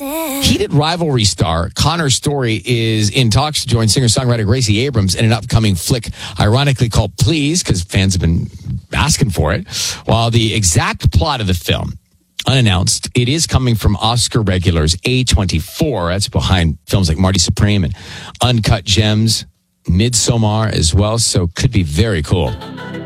Heated rivalry star Connor Story is in talks to join singer-songwriter Gracie Abrams in an upcoming flick, ironically called Please, because fans have been asking for it. While the exact plot of the film, unannounced, it is coming from Oscar regulars A24. That's behind films like Marty Supreme and Uncut Gems, Midsommar as well, so could be very cool.